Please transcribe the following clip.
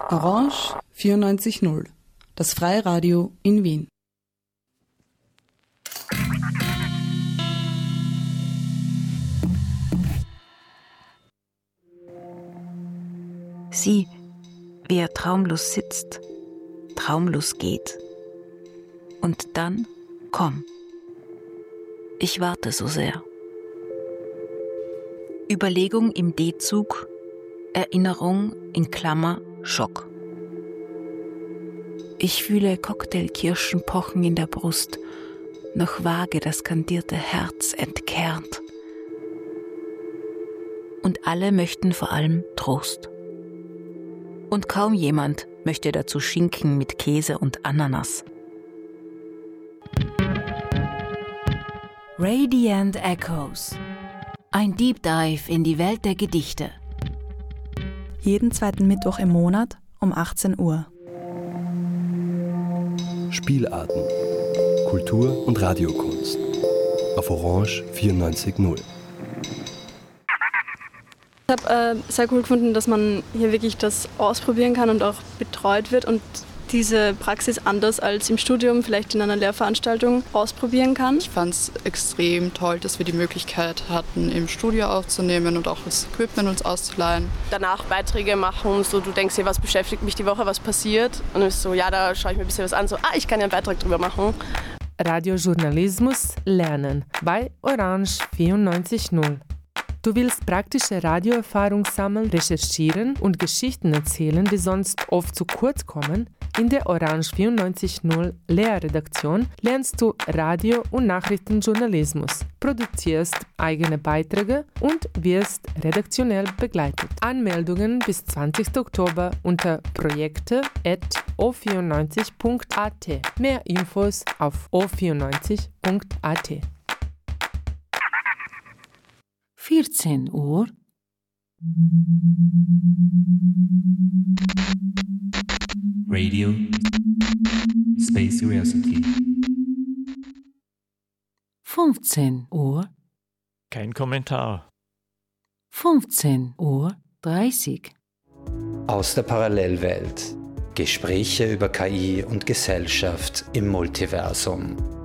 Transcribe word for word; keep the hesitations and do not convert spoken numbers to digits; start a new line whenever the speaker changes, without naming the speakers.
Orange vierundneunzig Komma null, das Freiradio in Wien.
Sieh, wie er traumlos sitzt, traumlos geht. Und dann komm. Ich warte so sehr. Überlegung im D-Zug, Erinnerung in Klammer Schock. Ich fühle Cocktailkirschen pochen in der Brust, noch vage das kandierte Herz entkernt. Und alle möchten vor allem Trost. Und kaum jemand möchte dazu Schinken mit Käse und Ananas.
Radiant Echoes. Ein Deep Dive in die Welt der Gedichte.
Jeden zweiten Mittwoch im Monat um achtzehn Uhr.
Spielarten. Kultur- und Radiokunst. Auf Orange vierundneunzig Komma null.
Ich habe äh, sehr cool gefunden, dass man hier wirklich das ausprobieren kann und auch betreut wird und diese Praxis anders als im Studium, vielleicht in einer Lehrveranstaltung, ausprobieren kann.
Ich fand es extrem toll, dass wir die Möglichkeit hatten, im Studio aufzunehmen und auch das Equipment uns auszuleihen.
Danach Beiträge machen, so du denkst dir, was beschäftigt mich die Woche, was passiert? Und dann ist so, ja, da schaue ich mir ein bisschen was an, so, ah, ich kann ja einen Beitrag drüber machen.
Radiojournalismus lernen bei Orange vierundneunzig Komma null. Du willst praktische Radioerfahrung sammeln, recherchieren und Geschichten erzählen, die sonst oft zu kurz kommen? In der Orange vierundneunzig Komma null Lehrredaktion lernst du Radio- und Nachrichtenjournalismus, produzierst eigene Beiträge und wirst redaktionell begleitet. Anmeldungen bis zwanzigsten Oktober unter projekte at o vierundneunzig punkt a t. Mehr Infos auf o vierundneunzig punkt a t.
vierzehn Uhr.
Radio Space Curiosity.
fünfzehn Uhr.
Kein Kommentar.
fünfzehn Uhr dreißig.
Aus der Parallelwelt. Gespräche über K I und Gesellschaft im Multiversum.